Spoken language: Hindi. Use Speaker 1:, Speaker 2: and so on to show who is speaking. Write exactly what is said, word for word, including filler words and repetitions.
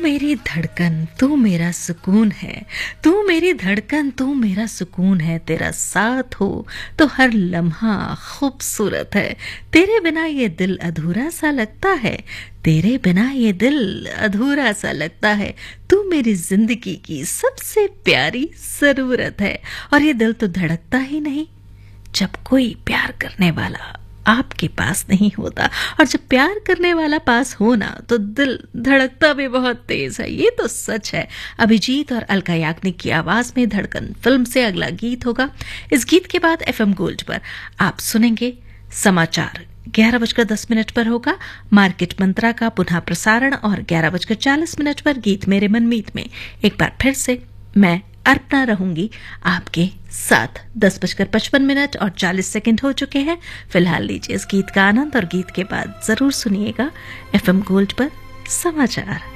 Speaker 1: मेरी धड़कन तू मेरा सुकून है, तू मेरी धड़कन तू मेरा सुकून है, तेरा साथ हो तो हर लम्हा खूबसूरत है, तेरे बिना ये दिल अधूरा सा लगता है, तेरे बिना ये दिल अधूरा सा लगता है, तू मेरी जिंदगी की सबसे प्यारी जरूरत है। और ये दिल तो धड़कता ही नहीं जब कोई प्यार करने वाला आपके पास नहीं होता, और जब प्यार करने वाला पास हो ना तो दिल धड़कता भी बहुत तेज है। ये तो सच है। अभिजीत और अलका याग्निक की आवाज में धड़कन फिल्म से अगला गीत होगा। इस गीत के बाद एफएम गोल्ड पर आप सुनेंगे समाचार। ग्यारह बजकर दस मिनट पर होगा मार्केट मंत्रा का पुनः प्रसारण, और ग्यारह बजकर चालीस मिनट पर गीत मेरे मनमीत में एक बार फिर से मैं अर्पणा रहूंगी आपके साथ। दस बजकर पचपन मिनट और चालीस सेकंड हो चुके हैं। फिलहाल लीजिए इस गीत का आनंद, और गीत के बाद जरूर सुनिएगा एफएम गोल्ड पर समाचार।